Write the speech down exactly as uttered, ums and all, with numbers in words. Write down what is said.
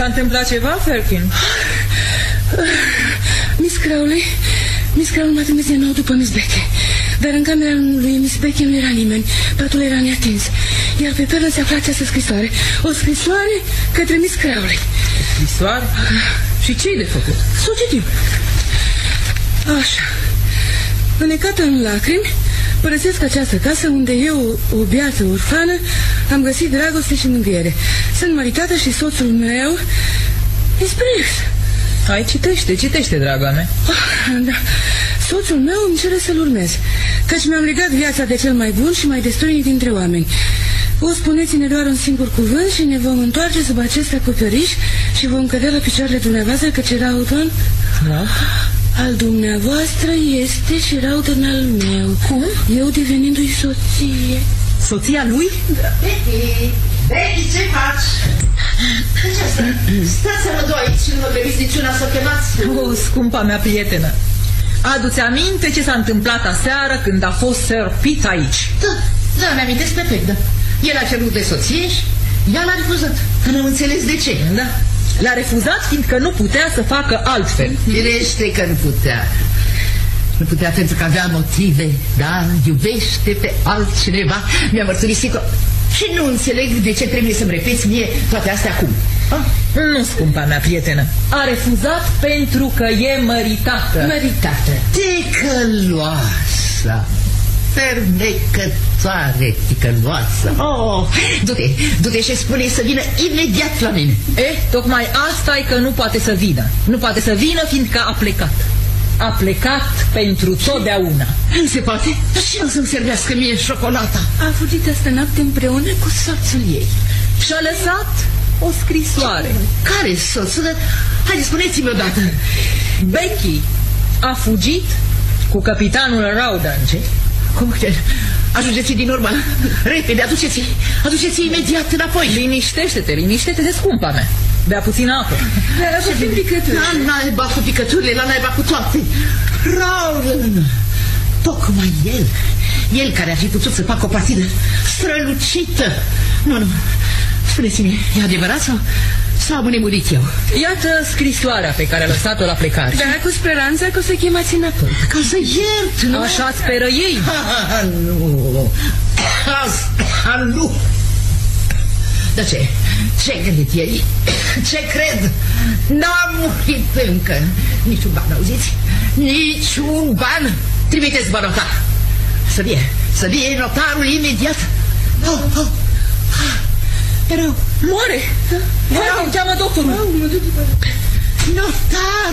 întâmplat ceva, Firkin? Miss Crowley Miss Crowley m-a trimis din nou după Miss Becky. Dar în camera lui Miss Becky nu era nimeni. Patul era neatins. Iar pe pernă se afla această scrisoare. O scrisoare către Miss Crowley. Scrisoare? Și ce-i de făcut? Să o citim. Așa. Înecată în lacrimi, părăsesc această casă unde eu, o biată orfană, am găsit dragoste și mângâiere. Sunt măritată și soțul meu Isprix. Hai, citește, citește, draga mea. Oh, da. Soțul meu îmi cere să-l urmez, căci mi-am legat viața de cel mai bun și mai destoinic dintre oameni. O spuneți-ne doar un singur cuvânt și ne vom întoarce sub acest acoperiș și vom cădea la picioarele dumneavoastră, căci Rawdon da? al dumneavoastră este și Rawdon al meu. Cum? Eu devenindu-i soție. Soția lui? Da. Betty, Betty, ce faci? Ce asta? Stați amândoi aici și nu vă grăbiți niciuna să o chemați. O, scumpa mea prietenă, adu-ți aminte ce s-a întâmplat aseară când a fost Sir Pitt aici? Da, da, mi-amintesc perfect, da. El a cerut de soție și ea l-a refuzat. Nu am înțeles de ce. Da, l-a refuzat fiindcă nu putea să facă altfel. Firește că nu putea. Nu putea pentru că avea motive. Da, iubește pe altcineva. Mi-a mărturisit-o. Și nu înțeleg de ce trebuie să-mi repeți mie toate astea acum. Ah, nu, scumpa mea prietenă. A refuzat pentru că e măritată. Măritată. Ticăloasă. Fermecătoare, ticăloasă. Oh, du-te, du-te și spune să vină imediat la mine. Eh, tocmai asta e că nu poate să vină. Nu poate să vină fiindcă a plecat. A plecat pentru totdeauna. Nu se poate. Și nu să-mi servească mie șocolata. A fugit astă noapte împreună cu soțul ei și-a lăsat o scrisoare. Care soțul? Hai, spuneți-mi odată. Becky a fugit cu capitanul Rawdon. Ce? Cum? Ajungeți din urmă. Repede, aduceți Aduceți imediat înapoi. Liniștește-te, liniștește-te, scumpa mea. Bea puțină apă. Dar ce picături? La naiba cu picăturile, la naiba cu toate. Rawdon. Tocmai el. El care ar fi putut să facă o partidă strălucită. Nu, nu. Spuneți-mi, e adevărat sau, sau am nemurit eu? Iată scrisoarea pe care a lăsat-o la plecare. Dar cu speranța că o să chemați înapoi. Ca să iert, nu? Așa speră ei. Ha, nu. Asta nu. Dar ce? Ce cred ei? Ce cred? N-am murit încă. Niciun ban, auziți? Niciun ban. Trimiteți bă notar. Să vie, să vie notarul imediat. Oh, oh. Erau. Moare. Moare, cheamă doctorul. Notar.